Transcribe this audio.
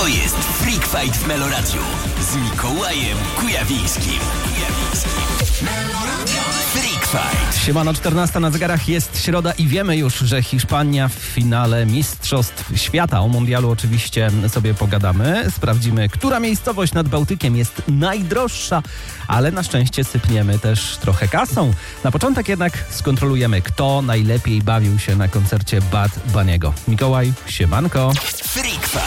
jest Freak Fight w Meloradiu z Mikołajem Kujawińskim. Freak Fight. Siemano, 14 na zegarach, jest środa i wiemy już, że Hiszpania w finale Mistrzostw Świata. O mundialu oczywiście sobie pogadamy. Sprawdzimy, która miejscowość nad Bałtykiem jest najdroższa, ale na szczęście sypniemy też trochę kasą. Na początek jednak skontrolujemy, kto najlepiej bawił się na koncercie Bad Bunny'ego. Mikołaj, siemanko. Freak